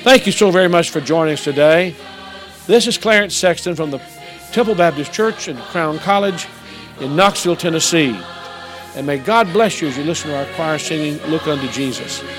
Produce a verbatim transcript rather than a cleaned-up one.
Thank you so very much for joining us today. This is Clarence Sexton from the Temple Baptist Church and Crown College in Knoxville, Tennessee. And may God bless you as you listen to our choir singing, Look Unto Jesus.